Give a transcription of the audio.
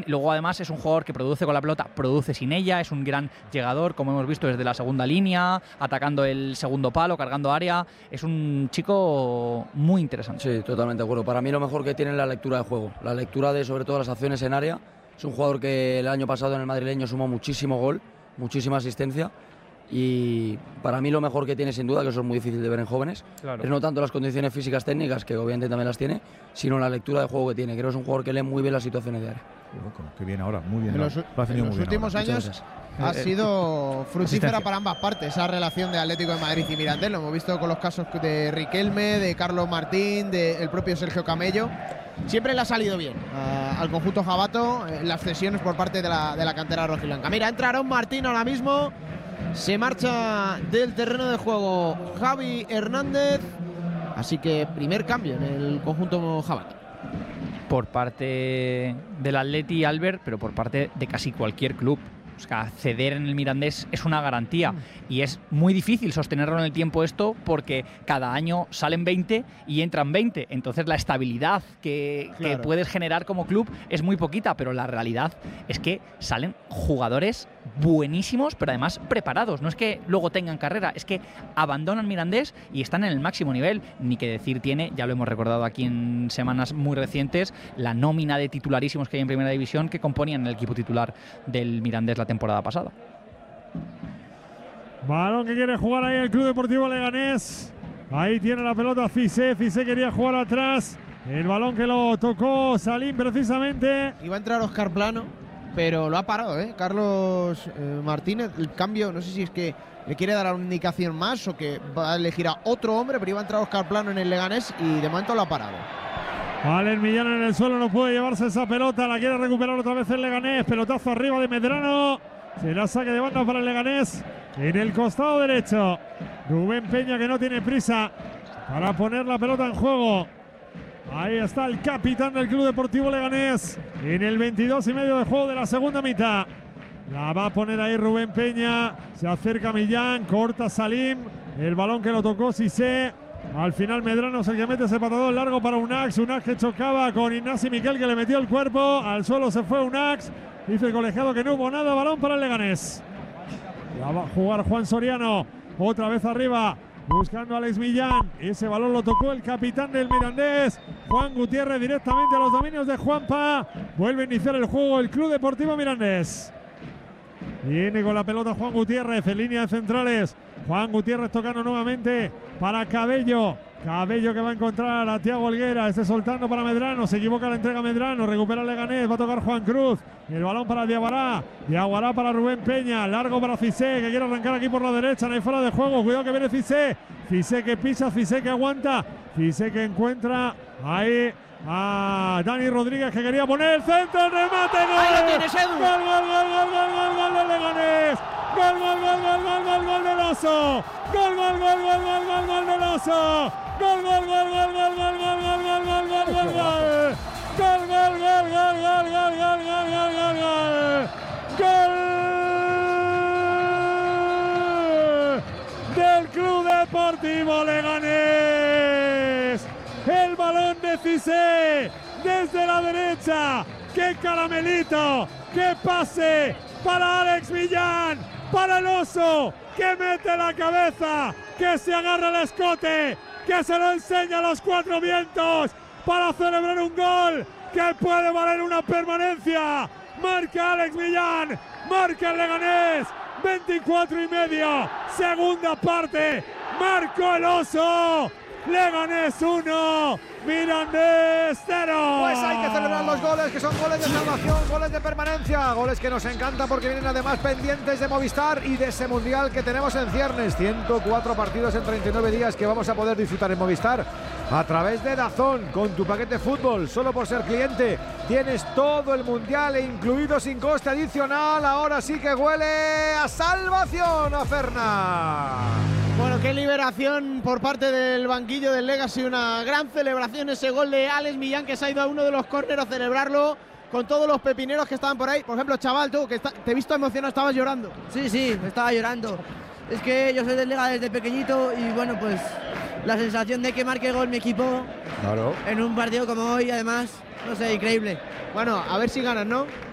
bien. Luego además es un jugador que produce con la pelota, produce sin ella, es un gran llegador, como hemos visto desde la segunda línea, atacando el segundo palo, cargando área. Es un chico muy interesante. Sí, totalmente de acuerdo. Para mí lo mejor que tiene es la lectura de juego, la lectura de sobre todo las acciones en área. Es un jugador que el año pasado en el madrileño sumó muchísimo gol, muchísima asistencia. Y para mí lo mejor que tiene sin duda, que eso es muy difícil de ver en jóvenes, es no tanto las condiciones físicas técnicas, que obviamente también las tiene, sino la lectura de juego que tiene. Creo que es un jugador que lee muy bien las situaciones de área. Qué bien ahora, muy bien. En los últimos años ha sido fructífera para ambas partes esa relación de Atlético de Madrid y Mirandés. Lo hemos visto con los casos de Riquelme, de Carlos Martín, del propio Sergio Camello. Siempre le ha salido bien al conjunto jabato las cesiones por parte de la cantera rojiblanca. Mira, entra Aaron Martín ahora mismo. Se marcha del terreno de juego Javi Hernández. Así que primer cambio en el conjunto jabato. Por parte del Atleti, Albert, pero por parte de casi cualquier club. O sea, ceder en el Mirandés es una garantía y es muy difícil sostenerlo en el tiempo esto porque cada año salen 20 y entran 20. Entonces la estabilidad que puedes generar como club es muy poquita, pero la realidad es que salen jugadores buenísimos, pero además preparados. No es que luego tengan carrera, es que abandonan Mirandés y están en el máximo nivel. Ni que decir tiene, ya lo hemos recordado aquí en semanas muy recientes, la nómina de titularísimos que hay en Primera División que componían el equipo titular del Mirandés la temporada pasada. Balón que quiere jugar ahí el Club Deportivo Leganés. Ahí tiene la pelota Cissé. Cissé quería jugar atrás. El balón que lo tocó Salim precisamente. Iba a entrar Óscar Plano, pero lo ha parado, Carlos Martínez. El cambio, no sé si es que le quiere dar una indicación más o que va a elegir a otro hombre, pero iba a entrar Óscar Plano en el Leganés y de momento lo ha parado. Alex Millán en el suelo, no puede llevarse esa pelota, la quiere recuperar otra vez el Leganés, pelotazo arriba de Medrano, será saque de banda para el Leganés en el costado derecho. Rubén Peña, que no tiene prisa para poner la pelota en juego. Ahí está el capitán del Club Deportivo Leganés en el 22,5 de juego de la segunda mitad. La va a poner ahí Rubén Peña, se acerca Millán, corta Salim, el balón que lo tocó Cissé. Al final Medrano es el que mete ese patadón largo para Unax. Unax que chocaba con Ignasi Miquel, que le metió el cuerpo. Al suelo se fue Unax. Dice el colegiado que no hubo nada. Balón para el Leganés. La va a jugar Juan Soriano. Otra vez arriba. Buscando a Alex Millán. Ese balón lo tocó el capitán del Mirandés. Juan Gutiérrez directamente a los dominios de Juanpa. Vuelve a iniciar el juego el Club Deportivo Mirandés. Viene con la pelota Juan Gutiérrez en línea de centrales. Juan Gutiérrez tocando nuevamente para Cabello. Cabello que va a encontrar a Thiago Helguera. Este soltando para Medrano. Se equivoca la entrega Medrano. Recupera el Leganés. Va a tocar Juan Cruz. El balón para Diaguará. Diaguará para Rubén Peña. Largo para Cissé, que quiere arrancar aquí por la derecha. No hay fuera de juego. Cuidado que viene Cissé. Cissé que pisa. Cissé que aguanta. Cissé que encuentra ahí a Dani Rodríguez, que quería poner el centro. El remate. ¡Gol! ¡Ahí lo tienes, Edu! ¡Gol, gol, gol, gol, gol, gol, gol del Leganés! ¡Gol, gol, gol, gol, gol, gol, gol del Oso! ¡Gol, gol, gol, gol, gol, gol, gol del Oso! ¡Gol, gol, gol, gol, gol, gol, gol, gol, gol, gol, gol, gol, gol! ¡Gol, gol, gol, gol, gol, gol, gol, gol, gol, gol! ¡Gol del Club Deportivo Leganés! El balón de Cissé desde la derecha. ¡Qué caramelito! ¡Qué pase para Alex Millán! Para el Oso, que mete la cabeza, que se agarra el escote, que se lo enseña a los cuatro vientos para celebrar un gol que puede valer una permanencia. Marca Alex Millán, marca el Leganés, 24,5, segunda parte, marcó el Oso. Leganés 1, Mirandés 0. Pues hay que celebrar los goles, que son goles de salvación, goles de permanencia, goles que nos encantan porque vienen además pendientes de Movistar y de ese mundial que tenemos en ciernes. 104 partidos en 39 días que vamos a poder disfrutar en Movistar a través de DAZN. Con tu paquete fútbol, solo por ser cliente, tienes todo el mundial incluido sin coste adicional. Ahora sí que huele a salvación, a Ferna. Bueno, qué liberación por parte del banquillo del Legacy, una gran celebración ese gol de Alex Millán, que se ha ido a uno de los córneros a celebrarlo con todos los pepineros que estaban por ahí. Por ejemplo, chaval, tú, que te he visto emocionado, estabas llorando. Sí, estaba llorando. Es que yo soy del Lega desde pequeñito y bueno, pues la sensación de que marque gol mi equipo en un partido como hoy, además, no sé, increíble. Bueno, a ver si ganas, ¿no?